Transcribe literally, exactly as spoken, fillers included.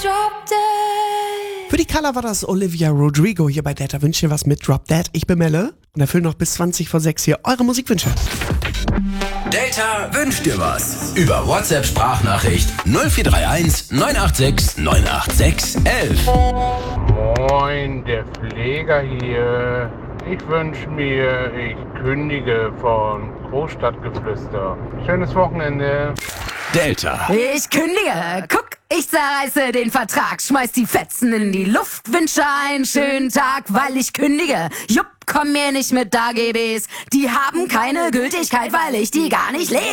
Drop Dead. Für die Color war das Olivia Rodrigo hier bei Delta. Wünsche dir was mit Drop Dead. Ich bin Melle und erfülle noch bis zwanzig vor sechs hier eure Musikwünsche. Delta wünscht dir was. Über WhatsApp-Sprachnachricht null vier drei eins neun acht sechs neun acht sechs elf. Moin, der Pfleger hier. Ich wünsche mir, ich kündige von Großstadtgeflüster. Schönes Wochenende. Delta. Ich kündige. Guck, ich zerreiße den Vertrag. Schmeiß die Fetzen in die Luft. Wünsche einen schönen Tag, weil ich kündige. Jupp, komm mir nicht mit A G Bs. Die haben keine Gültigkeit, weil ich die gar nicht lese.